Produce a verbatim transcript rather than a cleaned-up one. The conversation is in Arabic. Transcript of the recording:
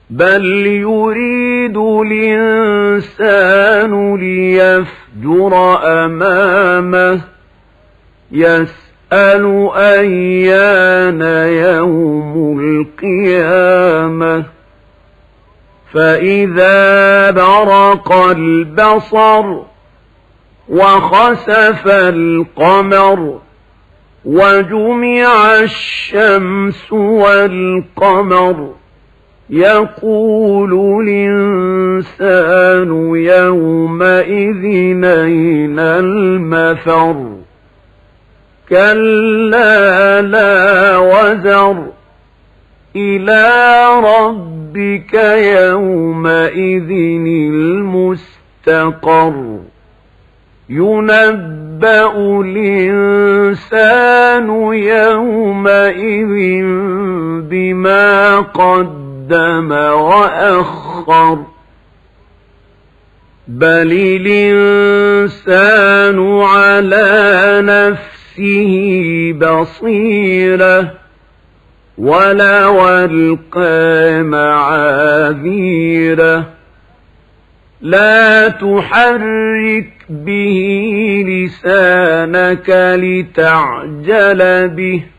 بل يريد الإنسان ليفجر أمامه يسأل أيان يوم القيامة فإذا برق البصر وخسف القمر وجمع الشمس والقمر يقول الإنسان يومئذ أين المفر كلا لا وزر إلى ربك يومئذ المستقر ينبأ الإنسان يومئذ بما قدم وأخر بل الإنسان على نفسه بصيرة ولو ألقى معاذيره لا تحرك به لسانك لتعجل به